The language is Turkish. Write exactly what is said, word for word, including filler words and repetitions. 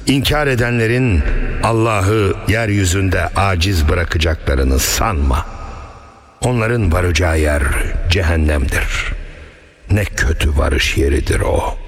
İnkar edenlerin Allah'ı yeryüzünde aciz bırakacaklarını sanma. Onların varacağı yer cehennemdir. Ne kötü varış yeridir o.